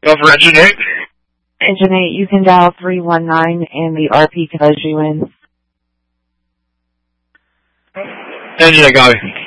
Go for engine 8. Engine 8, you can dial 319 and the RP tells you in. Engine 8, got it.